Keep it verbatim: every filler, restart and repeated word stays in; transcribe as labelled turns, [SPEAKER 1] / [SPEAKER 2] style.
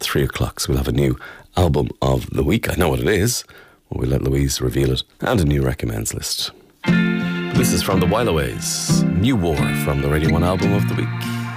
[SPEAKER 1] three o'clock. So we'll have a new album of the week. I know what it is. Well, we'll let Louise reveal it. And a new recommends list. This is from the Whileaways. New War from the Radio one album of the week.